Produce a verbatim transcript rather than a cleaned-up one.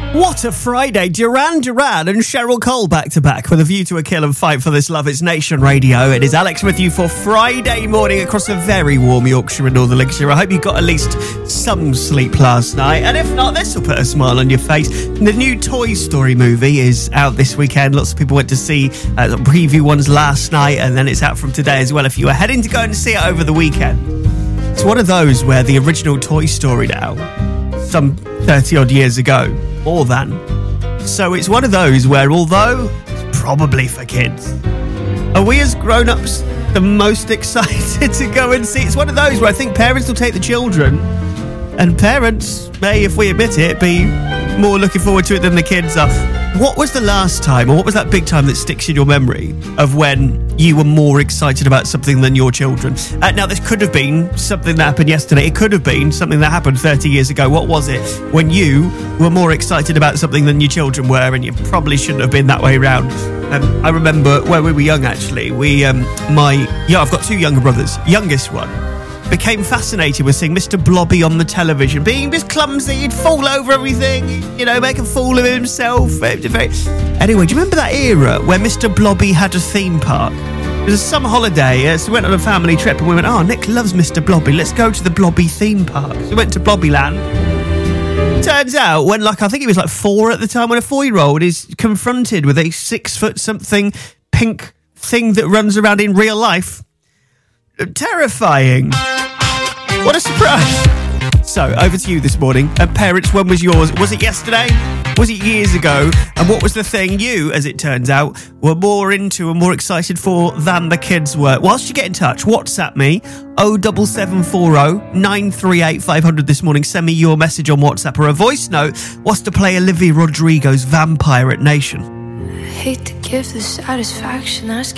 What a Friday. Duran Duran and Cheryl Cole back to back with a view to a kill and fight for this love. It's Nation Radio. It is Alex with you for Friday morning across a very warm Yorkshire and Northern Lincolnshire. I hope you got at least some sleep last night. And if not, this will put a smile on your face. The new Toy Story movie is out this weekend. Lots of people went to see uh, the preview ones last night, and then it's out from today as well if you were heading to go and see it over the weekend. It's one of those where the original Toy Story now, some thirty odd years ago, more than. So it's one of those where, although it's probably for kids, are we as grown-ups the most excited to go and see? It's one of those where I think parents will take the children, and parents may, if we admit it, be more looking forward to it than the kids are. What was the last time, or what was that big time that sticks in your memory of when you were more excited about something than your children? Uh, now, this could have been something that happened yesterday. It could have been something that happened thirty years ago. What was it when you were more excited about something than your children were, and you probably shouldn't have been that way around? Um, I remember when we were young, actually, we, um, my, yeah, I've got two younger brothers. Youngest one became fascinated with seeing Mister Blobby on the television, being this clumsy, he'd fall over everything, you know, make a fool of himself. Anyway, do you remember that era where Mister Blobby had a theme park? It was a summer holiday, uh, so we went on a family trip and we went, oh, Nick loves Mister Blobby, let's go to the Blobby theme park. So we went to Blobbyland. Turns out, when, like, I think he was like four at the time, when a four-year-old is confronted with a six-foot-something pink thing that runs around in real life, terrifying. What a surprise. So, over to you this morning. And parents, when was yours? Was it yesterday? Was it years ago? And what was the thing you, as it turns out, were more into and more excited for than the kids were? Whilst you get in touch, WhatsApp me, oh seven seven four oh nine three eight five hundred this morning. Send me your message on WhatsApp or a voice note. What's to play Olivia Rodrigo's Vampire at Nation? I hate to give the satisfaction asking